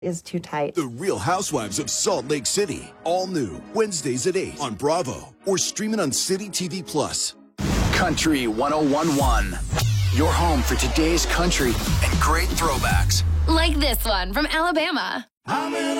is too tight. The Real Housewives of Salt Lake City. All new Wednesdays at 8 on Bravo or streaming on City TV Plus. Country 101.1. Your home for today's country and great throwbacks. Like this one from Alabama. I'm in